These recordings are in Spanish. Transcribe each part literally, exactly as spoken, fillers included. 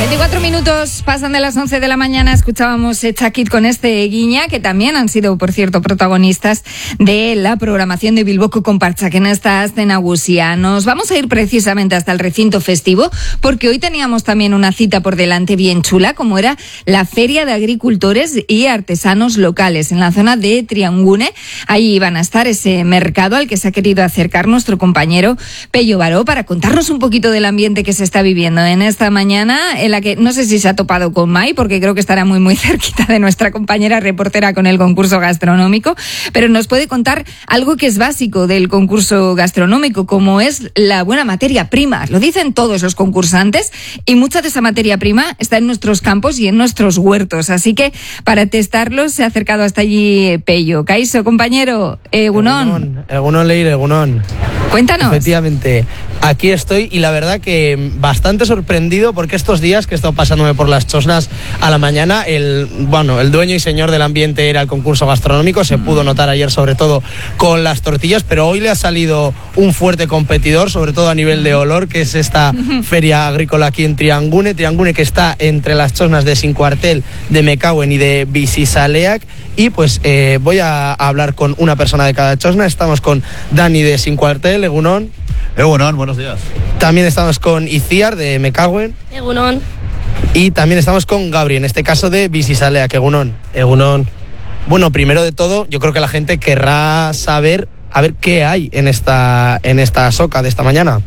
veinticuatro minutos pasan de las once de la mañana. Escuchábamos Echa Kit con este Guiña, que también han sido, por cierto, protagonistas de la programación de Bilboko Konpartsak en esta Aste Nagusia. Nos vamos a ir precisamente hasta el recinto festivo, porque hoy teníamos también una cita por delante bien chula, como era la Feria de Agricultores y Artesanos Locales en la zona de Triangune. Ahí iban a estar ese mercado al que se ha querido acercar nuestro compañero Pello Baró para contarnos un poquito del ambiente que se está viviendo en esta mañana, en la que no sé si se ha topado con Mai, porque creo que estará muy muy cerquita de nuestra compañera reportera con el concurso gastronómico, pero nos puede contar algo que es básico del concurso gastronómico, como es la buena materia prima. Lo dicen todos los concursantes y mucha de esa materia prima está en nuestros campos y en nuestros huertos, así que para testarlos se ha acercado hasta allí Pello. Caiso, compañero, Egunon. Egunon, Egunon Leire, Egunon. Cuéntanos. Efectivamente, aquí estoy y la verdad que bastante sorprendido, porque estos días que he estado pasándome por las chosnas a la mañana, el bueno, el dueño y señor del ambiente era el concurso gastronómico, se pudo notar ayer sobre todo con las tortillas, pero hoy le ha salido un fuerte competidor, sobre todo a nivel de olor, que es esta feria agrícola aquí en Triangune, Triangune que está entre las chosnas de Sincuartel, de Mecauen y de Bizisaleac. Y pues eh, voy a hablar con una persona de cada chosna. Estamos con Dani de Sincuartel, Egunon. Egunon, buenos días. También estamos con Iciar de Mecauen. Egunon. Y también estamos con Gabri, en este caso de Bizisaleac. Egunon. Egunon. Bueno, primero de todo, yo creo que la gente querrá saber a ver qué hay en esta, en esta soca de esta mañana.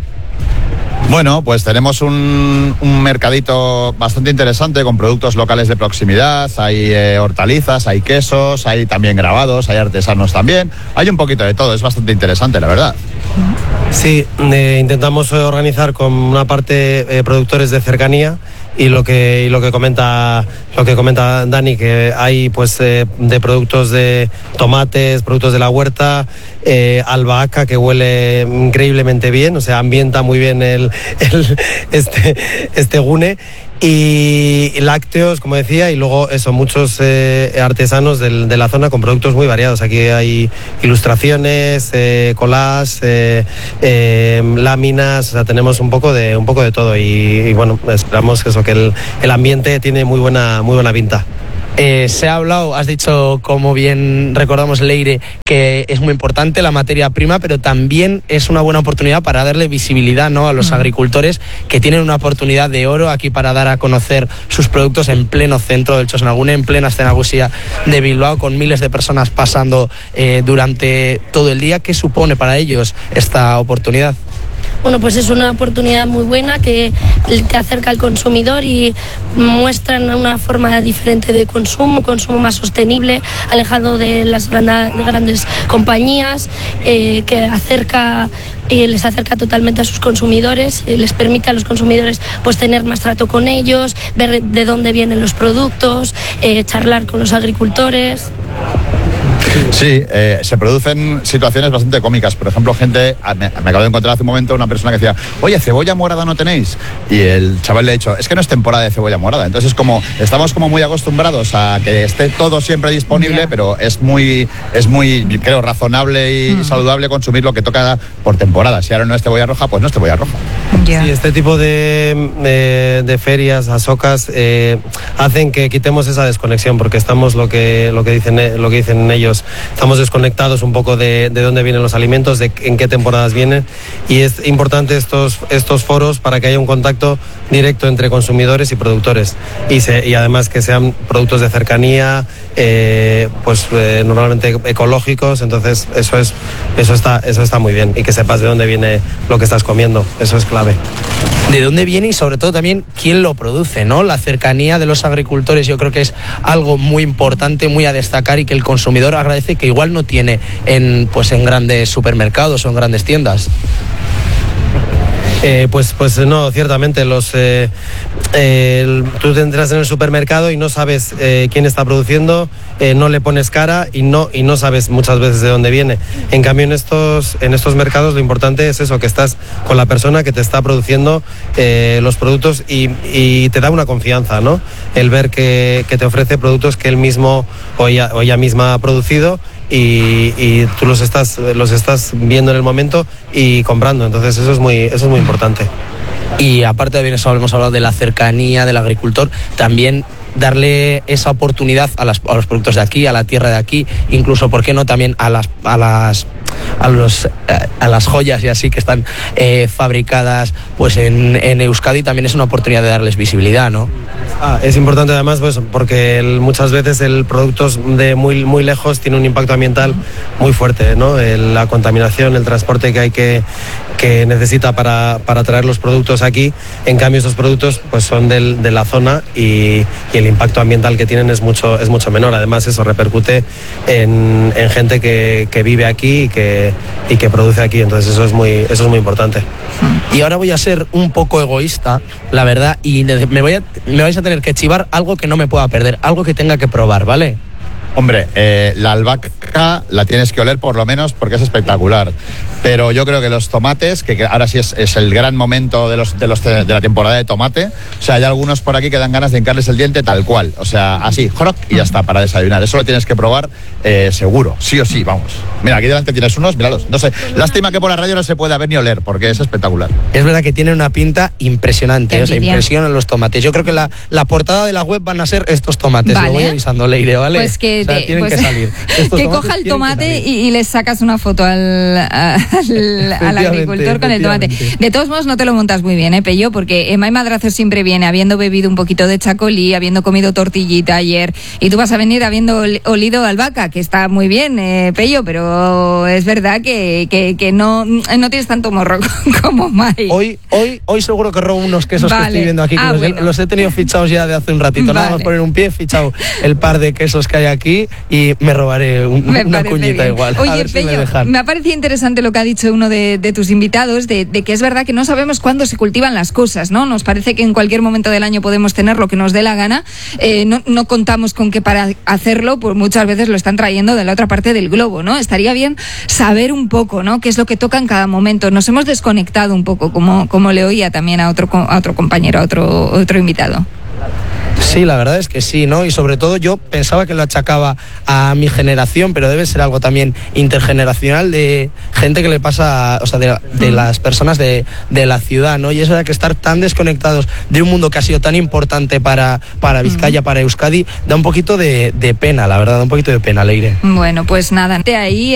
Bueno, pues tenemos un, un mercadito bastante interesante con productos locales de proximidad. Hay eh, hortalizas, hay quesos, hay también grabados, hay artesanos también. Hay un poquito de todo, es bastante interesante, la verdad. Sí, eh, intentamos organizar con una parte eh, productores de cercanía y lo que y lo que comenta lo que comenta Dani, que hay pues eh, de productos de tomates, productos de la huerta, eh, albahaca que huele increíblemente bien, o sea, ambienta muy bien el, el este este gune. Y lácteos, como decía, y luego eso, muchos eh, artesanos del, de la zona con productos muy variados. Aquí hay ilustraciones, eh, collages, eh, eh, láminas, o sea, tenemos un poco de un poco de todo y, y bueno, esperamos eso, que el, el ambiente tiene muy buena muy buena pinta. Eh, se ha hablado, has dicho, como bien recordamos, Leire, que es muy importante la materia prima, pero también es una buena oportunidad para darle visibilidad, ¿no?, a los agricultores, que tienen una oportunidad de oro aquí para dar a conocer sus productos en pleno centro del Txosnagune, en plena Aste Nagusia de Bilbao, con miles de personas pasando eh, durante todo el día. ¿Qué supone para ellos esta oportunidad? Bueno, pues es una oportunidad muy buena que te acerca al consumidor y muestran una forma diferente de consumo, consumo más sostenible, alejado de las grandes compañías, eh, que acerca y les acerca totalmente a sus consumidores, les permite a los consumidores pues tener más trato con ellos, ver de dónde vienen los productos, eh, charlar con los agricultores. Sí, eh, se producen situaciones bastante cómicas. Por ejemplo, gente, me, me acabo de encontrar hace un momento una persona que decía, oye, ¿cebolla morada no tenéis? Y el chaval le ha dicho, es que no es temporada de cebolla morada. Entonces, como estamos como muy acostumbrados a que esté todo siempre disponible, yeah. pero es muy, es muy, creo, razonable y mm. saludable consumir lo que toca por temporada. Si ahora no es cebolla roja, pues no es cebolla roja. Yeah. Sí, este tipo de, de, de ferias, asocas, eh, hacen que quitemos esa desconexión, porque estamos lo que, lo que dicen, lo que dicen ellos. Estamos desconectados un poco de, de dónde vienen los alimentos, de en qué temporadas vienen, y es importante estos, estos foros para que haya un contacto directo entre consumidores y productores, y, se, y además que sean productos de cercanía, eh, pues eh, normalmente ecológicos. Entonces eso es eso está eso está muy bien, y que sepas de dónde viene lo que estás comiendo, eso es clave. De dónde viene y sobre todo también quién lo produce, ¿no? La cercanía de los agricultores, yo creo que es algo muy importante, muy a destacar, y que el consumidor agradece, que igual no tiene en pues en grandes supermercados o en grandes tiendas. Eh, pues, pues no, ciertamente los eh, eh, el, tú te entras en el supermercado y no sabes eh, quién está produciendo, eh, no le pones cara y no y no sabes muchas veces de dónde viene. En cambio, en estos en estos mercados lo importante es eso, que estás con la persona que te está produciendo eh, los productos, y, y te da una confianza, ¿no? El ver que, que te ofrece productos que él mismo o ella, o ella misma ha producido, y, y tú los estás los estás viendo en el momento y comprando. Entonces eso es muy eso es muy importante. Y aparte de bien eso, hemos hablado de la cercanía del agricultor, también darle esa oportunidad a, las, a los productos de aquí, a la tierra de aquí, incluso, ¿por qué no?, también a las a las a los a las joyas y así que están eh, fabricadas pues en, en Euskadi, también es una oportunidad de darles visibilidad, ¿no? Ah, es importante además pues porque el, muchas veces el producto de muy muy lejos tiene un impacto ambiental muy fuerte, ¿no? El, la contaminación, el transporte que hay que que necesita para, para traer los productos aquí. En cambio, estos productos pues son del, de la zona y, y el impacto ambiental que tienen es mucho, es mucho menor. Además, eso repercute en, en gente que, que vive aquí y que, y que produce aquí. Entonces, eso es muy, eso es muy importante. Y ahora voy a ser un poco egoísta, la verdad, y me, voy a, me vais a tener que chivar algo que no me pueda perder, algo que tenga que probar, ¿vale? Hombre, eh, la albahaca la tienes que oler por lo menos porque es espectacular. Pero yo creo que los tomates, que, que ahora sí es, es el gran momento de, los, de, los, de la temporada de tomate, o sea, hay algunos por aquí que dan ganas de hincarles el diente tal cual. O sea, así, ¡joroc! Y ya está, para desayunar. Eso lo tienes que probar eh, seguro, sí o sí, vamos. Mira, aquí delante tienes unos, míralos. No sé, lástima que por la radio no se pueda ver ni oler porque es espectacular. Es verdad que tiene una pinta impresionante, o sea, impresionan los tomates. Yo creo que la, la portada de la web van a ser estos tomates. Vale. Lo voy avisando, Leire, ¿vale? Pues que, o sea, te, tienen pues, que salir. Estos que coja el tomate y, y les sacas una foto al, al, al agricultor con el tomate. De todos modos, no te lo montas muy bien, ¿eh, Pello? Porque Emma Madrazo siempre viene habiendo bebido un poquito de chacolí, habiendo comido tortillita ayer, y tú vas a venir habiendo olido albahaca, que está muy bien, eh, Pello, pero es verdad que, que, que no, no tienes tanto morro como Mai. Hoy, hoy, hoy seguro que robo unos quesos vale. que estoy viendo aquí, que ah, los, bueno. los he tenido fichados ya de hace un ratito. Vale. Nada más poner un pie, he fichado el par de quesos que hay aquí y me robaré un, me una cuñita bien. Igual. Oye, Pello, si me, me ha parecido interesante lo que ha dicho uno de, de tus invitados, de, de que es verdad que no sabemos cuándo se cultivan las cosas, ¿no? Nos parece que en cualquier momento del año podemos tener lo que nos dé la gana, eh, no, no contamos con que para hacerlo, pues muchas veces lo están trayendo de la otra parte del globo, ¿no? Estaría bien saber un poco, ¿no?, qué es lo que toca en cada momento. Nos hemos desconectado un poco, como, como le oía también a otro, a otro compañero, a otro, otro invitado. Sí, la verdad es que sí, ¿no? Y sobre todo yo pensaba que lo achacaba a mi generación, pero debe ser algo también intergeneracional de gente que le pasa, o sea, de, de las personas de, de la ciudad, ¿no? Y eso de que estar tan desconectados de un mundo que ha sido tan importante para, para Vizcaya, para Euskadi, da un poquito de, de pena, la verdad, da un poquito de pena, Leire. Bueno, pues nada, ahí